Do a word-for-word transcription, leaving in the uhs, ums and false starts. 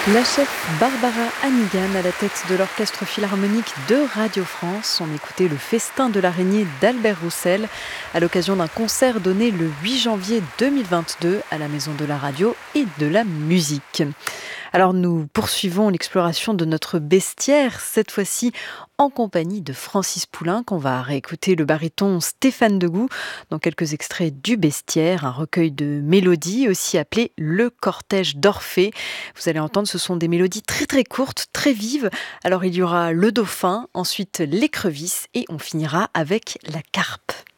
La chef Barbara Hannigan à la tête de l'Orchestre philharmonique de Radio France. On écoutait le Festin de l'araignée d'Albert Roussel à l'occasion d'un concert donné le huit janvier deux mille vingt-deux à la Maison de la Radio et de la Musique. Alors nous poursuivons l'exploration de notre bestiaire, cette fois-ci en compagnie de Francis Poulenc, qu'on va réécouter le baryton Stéphane Degout dans quelques extraits du bestiaire, un recueil de mélodies aussi appelé Le Cortège d'Orphée. Vous allez entendre, ce sont des mélodies très très courtes, très vives. Alors il y aura le dauphin, ensuite l'écrevisse et on finira avec la carpe.